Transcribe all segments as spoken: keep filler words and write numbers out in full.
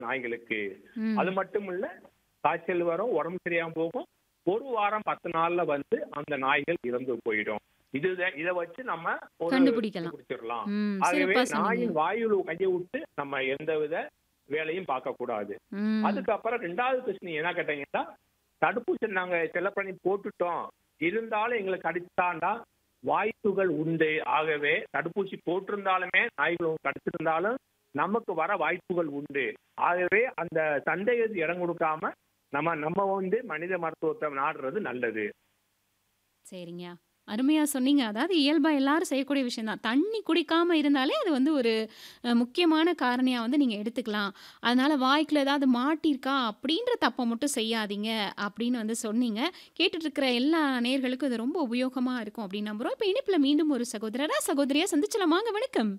நாய்களுக்கு. ம். அது மட்டும் இல்ல, காய்ச்சல் வரும், உடம்பு சரியாம போகும். ஒரு வாரம் பத்து நாள்ல வந்து அந்த நாய்கள் இறந்து போயிடும். இது இத வச்சு நம்ம ஒரு கண்டுபிடிக்கலாம். கண்டுபிடிச்சிடலாம். ம். ஆகவே சிறப்பா சொன்னீங்க. நாயின் வாயுல கையை விட்டு நம்ம எந்தவித வேலையும் பார்க்க கூடாது. ம். அதுக்கப்புறம் ரெண்டாவது பிரச்சனை என்ன கேட்டீங்கன்னா, தடுப்பூசி நாங்க செல்லப்பிராணி போட்டுட்டோம், இருந்தாலும் எங்களுக்கு கடிச்சாண்டா வாய்ப்புகள் உண்டு. ஆகவே தடுப்பூசி போட்டிருந்தாலுமே நாய்கள் கடிச்சிருந்தாலும் நமக்கு வர வாய்ப்புகள் உண்டு. ஆகவே அந்த சந்தேகத்துக்கு இடம் கொடுக்காம நம்ம நம்ம வந்து மனித மருத்துவத்தை நாடுறது நல்லது. சரிங்க. அருமையா சொன்னீங்க. அதாவது இயல்பா எல்லாரும் செய்யக்கூடிய விஷயம் தான். தண்ணி குடிக்காம இருந்தாலே அது வந்து ஒரு அ முக்கியமான காரணியா வந்து நீங்க எடுத்துக்கலாம். அதனால வாய்க்குள்ள ஏதாவது மாட்டியிருக்கா அப்படின்ற தப்ப மட்டும் செய்யாதீங்க அப்படின்னு வந்து சொன்னீங்க. கேட்டுட்டு இருக்கிற எல்லா நேயர்களுக்கும் இது ரொம்ப உபயோகமா இருக்கும் அப்படின்னு நம்புறோம். இப்ப இணைப்புல மீண்டும் ஒரு சகோதரரா, சகோதரியா சந்திச்சலாமாங்க? வணக்கம்.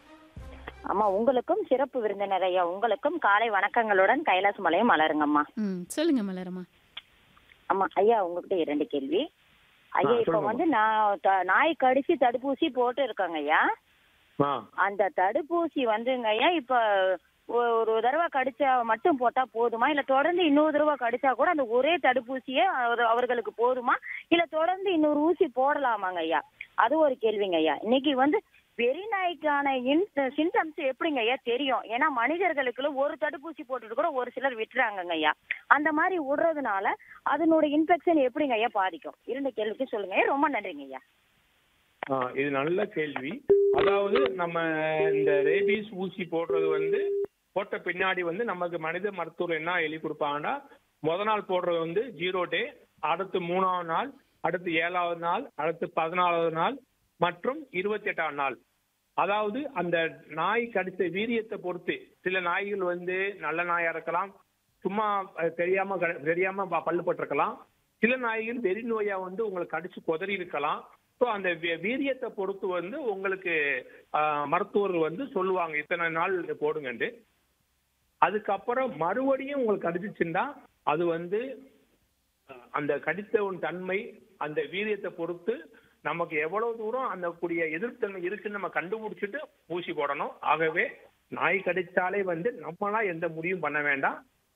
அம்மா உங்களுக்கும் சிறப்பு விருந்தினர் ஐயா உங்களுக்கும் காலை வணக்கங்களுடன் கைலாஸ் மலையும் மலருங்கம்மா. ம். சொல்லுங்க மலரம்மா. அம்மா ஐயா உங்ககிட்ட இரண்டு கேள்வி. ஆ, ஐயா இப்ப சொல்லுங்கம்மா. வந்து நான் த- நாய் கடிச்சு தடுப்பூசி போட்டு இருக்காங்க ஐயா. ஆ, அந்த தடுப்பூசி வந்துங்க ஐயா இப்ப ஒ- ஒரு தடவை கடிச்சா மட்டும் போட்டா போதுமா, இல்ல தொடர்ந்து இன்னொரு தடவை கடிச்சா கூட அந்த ஒரே தடுப்பூசியே அவர்- அவர்களுக்கு போதுமா, இல்ல தொடர்ந்து இன்னொரு ஊசி போடலாமாங்க ஐயா? அது ஒரு கேள்விங்க ஐயா. இன்னைக்கு வந்து வெறி நாய்க்கான சிம்டம்ஸ் எப்படிங்க ஐயா தெரியும்? ஏன்னா மனிதர்களுக்குள்ள ஒரு தடுப்பூசி போட்டுட்டு கூட ஒரு சிலர் விட்டுறாங்கங்க ஐயா. அந்த மாதிரி விடுறதுனால அதனுடைய இன்ஃபெக்ஷன் எப்படிங்க ஐயா பாதிக்கும்? இரண்டு கேள்விக்கு சொல்லுங்க ஐயா. ரொம்ப நன்றிங்க ஐயா. ஆ, இது நல்ல கேள்வி. அதாவது நம்ம இந்த ரேபீஸ் ஊசி போடுறது வந்து போட்ட பின்னாடி வந்து நமக்கு மனித மருத்துவர் என்ன எழுதி கொடுப்பாங்கன்னா, முத நாள் போடுறது வந்து ஜீரோ டே, அடுத்து மூணாவது நாள், அடுத்து ஏழாவது நாள், அடுத்து பதினாலாவது நாள் மற்றும் இருபத்தி எட்டாவது நாள். அதாவது அந்த நாய் கடித்த வீரியத்தை பொறுத்து சில நாய்கள் வந்து நல்ல நாயா இருக்கலாம், சும்மா அஹ், தெரியாம க- தெரியாம ப- பல்லு பட்டிருக்கலாம். சில நாய்கள் வெறி நோயா வந்து உங்களுக்கு கடிச்சு குதறி இருக்கலாம். ஸோ அந்த வீ- வீரியத்தை பொறுத்து வந்து உங்களுக்கு ஆஹ், மருத்துவர்கள் வந்து சொல்லுவாங்க இத்தனை நாள் போடுங்கன்ட்டு. அதுக்கப்புறம் மறுபடியும் உங்களுக்கு கடிச்சிச்சுன்னா அது வந்து அஹ், அந்த கடித்தவன் தன்மை அந்த வீரியத்தை பொறுத்து நமக்கு எவ்வளவு தூரம் அந்த கூடிய எதிர்த்தன்மை இருக்குன்னு நம்ம கண்டுபிடிச்சிட்டு ஊசி போடணும். ஆகவே நாய் கடிச்சாலே வந்து நம்மளா எந்த முடிவும் பண்ண வேண்டாம்.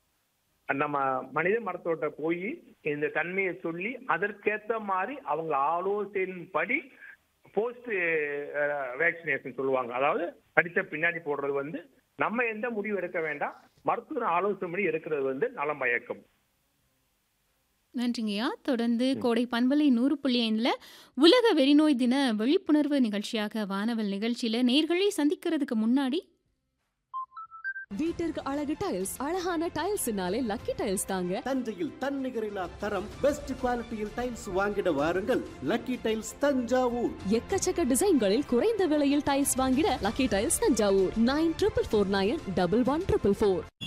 நம்ம மனித மருத்துவர்கிட்ட போய் இந்த தன்மையை சொல்லி அதற்கேற்ற மாதிரி அவங்க ஆலோசனைப்படி போஸ்ட் வேக்சினேஷன் சொல்லுவாங்க. அதாவது கடிச்ச பின்னாடி போடுறது வந்து நம்ம எந்த முடிவு எடுக்க வேண்டாம், மருத்துவர் ஆலோசனைப்படி எடுக்கிறது வந்து நலம் பயக்கும். நன்றிங்கய்யா. தொடர்ந்து கோடை பண்பலை நூறு புள்ளி ஐந்துல உலக வெறிநோய் தின விழிப்புணர்வு நிகழ்ச்சியாக வானவல் நிகழ்ச்சியில நேர்களை சந்திக்கிறதுக்கு முன்னாடி வீட்டிற்கு அழகு டைல்ஸ், அழகான டைல்ஸ்னாலே லக்கி டைல்ஸ் தாங்க. தஞ்சையில் தன்னிகரில்லா தரம் பெஸ்ட் குவாலிட்டியில் டைல்ஸ் வாங்கிட வாருங்கள். Lucky tiles Thanjavur. எக்கச்சக்க டிசைன்களில் குறைந்த விலையில் டைல்ஸ் வாங்கிட lucky tiles Thanjavur. Nine triple four nine double one triple four.